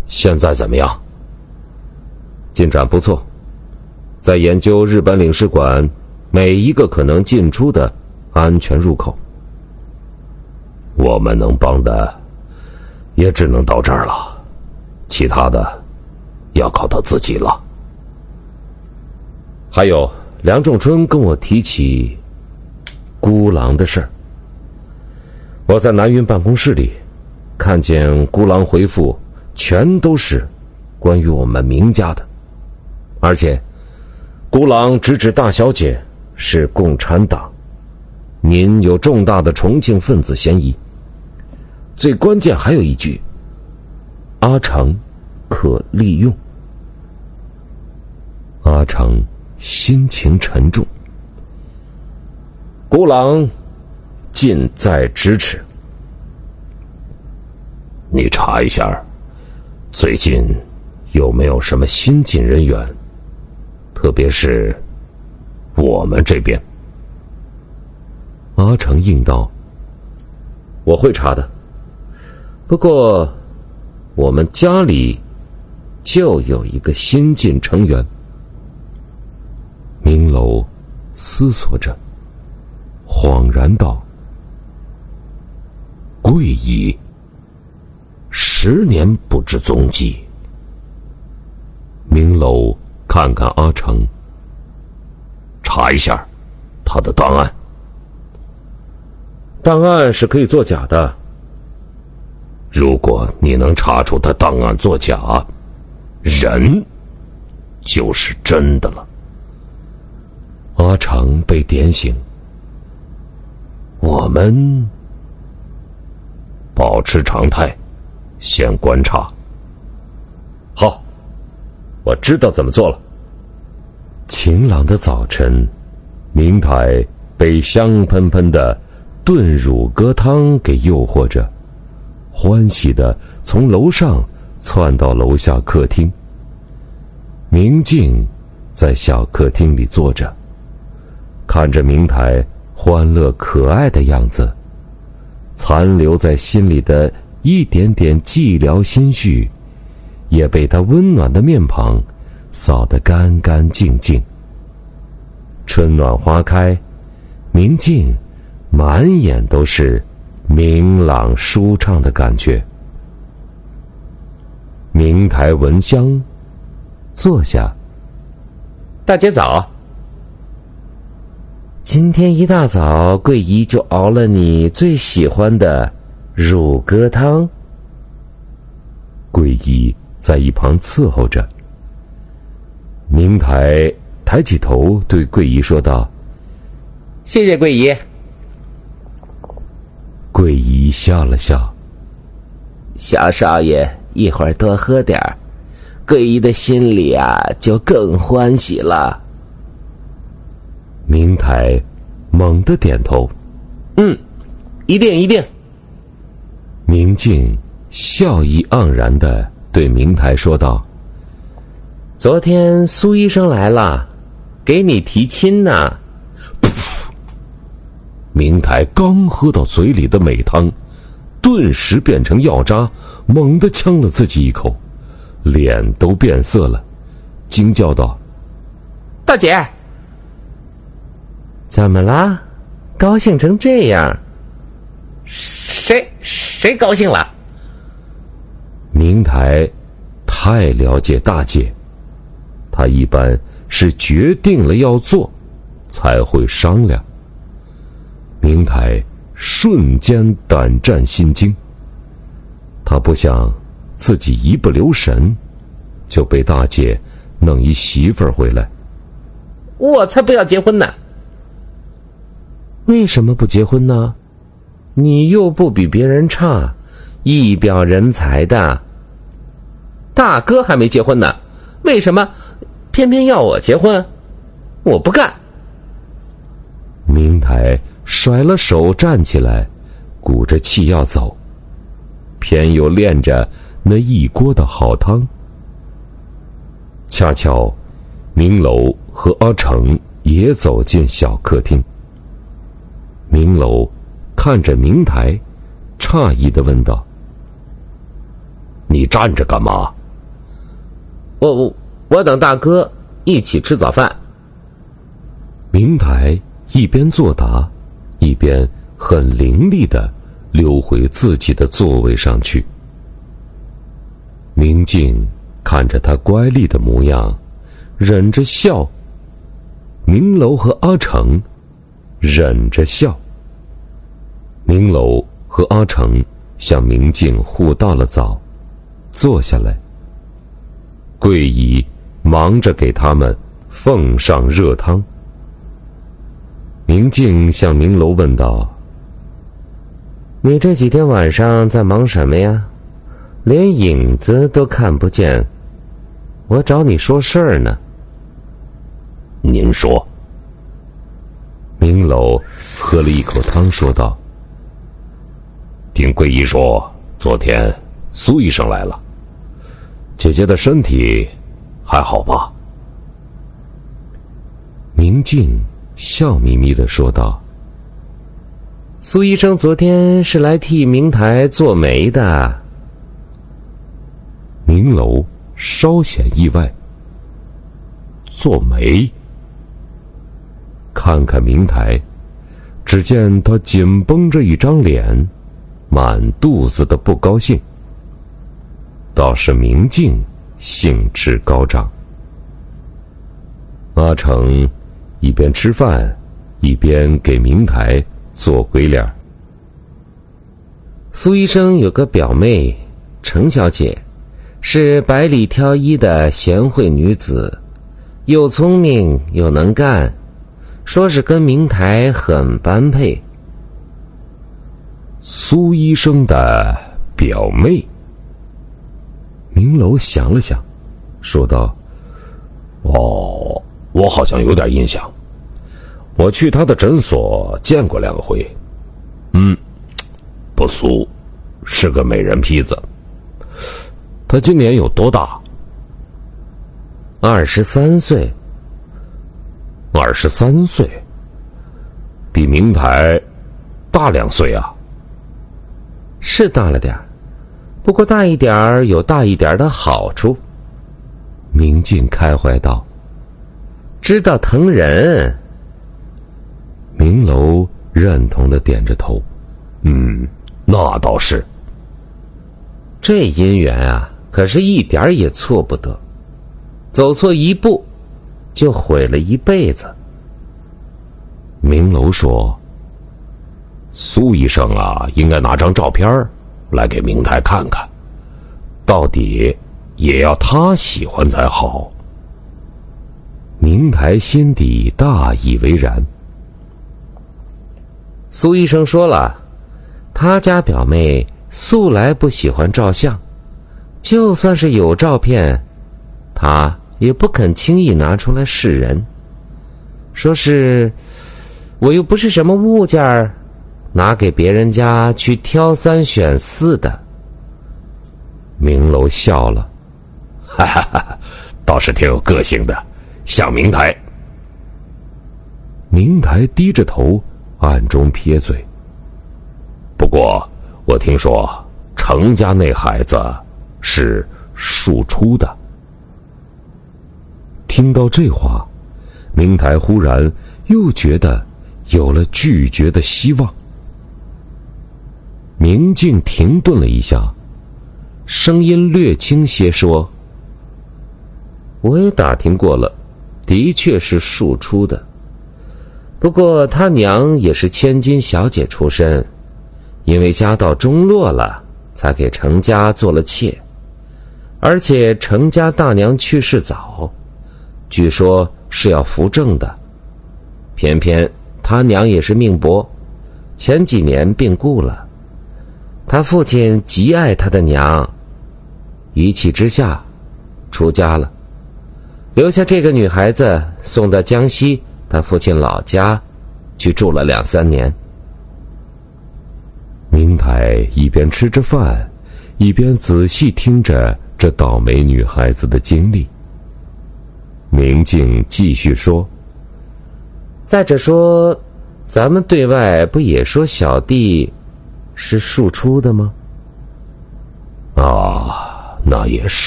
现在怎么样？ 进展不错，在研究日本领事馆每一个可能进出的安全入口。 我们能帮的也只能到这儿了，其他的要靠他自己了。 还有梁仲春跟我提起孤狼的事儿，我在南云办公室里看见孤狼回复全都是关于我们明家的，而且孤狼直指大小姐是共产党，您有重大的重庆分子嫌疑。最关键还有一句，阿成可利用。阿成心情沉重，孤狼近在咫尺。 你查一下最近有没有什么新进人员，特别是我们这边。 阿成应道，我会查的，不过我们家里就有一个新进成员。明楼思索着，恍然道， 桂姨10年不知踪迹。 明楼看看阿成， 查一下他的档案。 档案是可以作假的， 如果你能查出他档案作假，人就是真的了。 阿成被点醒， 我们保持常态，先观察。 好，我知道怎么做了。晴朗的早晨，明台被香喷喷的炖乳鸽汤给诱惑着，欢喜地从楼上窜到楼下客厅。明镜在小客厅里坐着，看着明台欢乐可爱的样子，残留在心里的一点点寂寥心绪也被他温暖的面庞扫得干干净净。春暖花开，明镜满眼都是明朗舒畅的感觉。明台闻香，坐下。大姐早。今天一大早，桂姨就熬了你最喜欢的乳鸽汤。桂姨在一旁伺候着。明台抬起头对桂姨说道：谢谢桂姨。桂姨笑了笑：小少爷一会儿多喝点儿，桂姨的心里就更欢喜了。明台猛地点头：一定一定。明镜笑意盎然地对明台说道：昨天苏医生来了，给你提亲呢。明台刚喝到嘴里的美汤，顿时变成药渣，猛地呛了自己一口，脸都变色了，惊叫道：大姐，怎么啦？高兴成这样？谁高兴了？明台太了解大姐，她一般是决定了要做才会商量。明台瞬间胆战心惊，他不想自己一不留神就被大姐弄一媳妇儿回来。我才不要结婚呢！为什么不结婚呢？你又不比别人差，一表人才的。大哥还没结婚呢，为什么偏偏要我结婚？我不干！明台甩了手站起来，鼓着气要走，偏又恋着那一锅的好汤。恰巧明楼和阿成也走进小客厅。明楼看着明台，诧异地问道： 你站着干嘛？ 我等大哥一起吃早饭。 明台一边作答，一边很伶俐地溜回自己的座位上去。明镜看着他乖戾的模样，忍着笑。明楼和阿成忍着笑。明楼和阿成向明镜互道了早，坐下来。桂姨忙着给他们奉上热汤。明镜向明楼问道：“ 你这几天晚上在忙什么呀？连影子都看不见，我找你说事儿呢。” 您说。 明楼喝了一口汤说道：“ 听桂姨说，昨天苏医生来了，姐姐的身体还好吧？” 明镜笑眯眯地说道：“ 苏医生昨天是来替明台做媒的。” 明楼稍显意外：“ 做媒？” 看看明台，只见他紧绷着一张脸，满肚子的不高兴。倒是明镜兴致高涨。阿成一边吃饭，一边给明台做鬼脸。 苏医生有个表妹程小姐，是百里挑一的贤惠女子，又聪明又能干，说是跟明台很般配。 苏医生的表妹。明楼想了想，说道：“ 哦，我好像有点印象，我去他的诊所见过2回。不俗，是个美人坯子。他今年有多大 ？23岁。 23岁，比明台大2岁啊。 是大了点儿，不过大一点儿有大一点儿的好处。 明镜开怀道：“ 知道疼人。” 明楼认同地点着头：“ 那倒是。 这姻缘啊，可是一点儿也错不得，走错一步就毁了一辈子。” 明楼说：“ 苏医生啊，应该拿张照片来给明台看看，到底也要他喜欢才好。” 明台心底大以为然。 苏医生说了，他家表妹素来不喜欢照相，就算是有照片，他也不肯轻易拿出来示人，说是我又不是什么物件儿，拿给别人家去挑3选4的。 明楼笑了：“ 哈哈哈，倒是挺有个性的，像明台。” 明台低着头，暗中撇嘴：“ 不过我听说程家那孩子是庶出的。” 听到这话，明台忽然又觉得有了拒绝的希望。明镜停顿了一下，声音略轻些说：“ 我也打听过了，的确是庶出的。不过他娘也是千金小姐出身，因为家道中落了，才给程家做了妾。而且程家大娘去世早，据说是要扶正的。偏偏他娘也是命薄，前几年病故了。他父亲极爱他的娘，一气之下出家了，留下这个女孩子送到江西他父亲老家去住了2、3年。 明台一边吃着饭，一边仔细听着这倒霉女孩子的经历。明镜继续说：“ 再者说，咱们对外不也说小弟是庶出的吗？” 啊， 那也是。